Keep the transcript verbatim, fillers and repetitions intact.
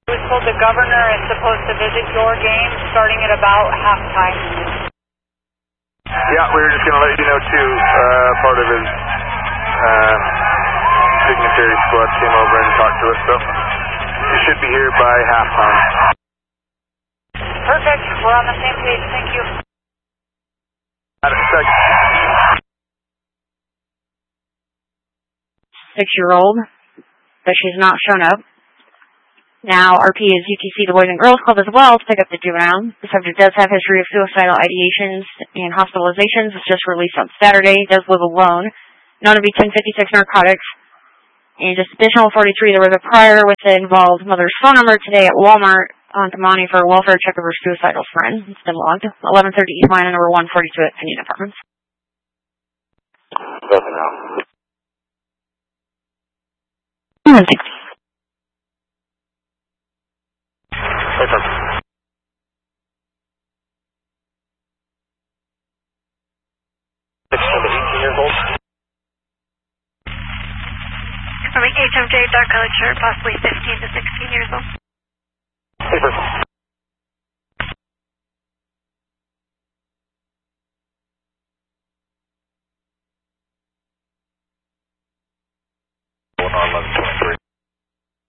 We was told the governor is supposed to visit your game starting at about halftime. Yeah, we were just going to let you know too, uh, part of his uh, dignitary squad came over and talked to us, so you should be here by halftime. Perfect, we're on the same page, thank you. Got it, second. Six-year-old, but she's not shown up. Now, R P is U T C, the Boys and Girls Club as well, to pick up the juvenile. The subject does have history of suicidal ideations and hospitalizations. Was just released on Saturday. Does live alone. Known to be ten fifty-six narcotics. And just additional forty-three, there was a prior with the involved mother's phone number today at Walmart on Tamani for a welfare check of her suicidal friend. It's been logged. eleven thirty East Line, number one forty-two at Pinion Apartments. Nothing else. Thanks. sixteen to eighteen years old. Confirming H M J, dark colored shirt, possibly fifteen to sixteen years old. Paper. Going on eleven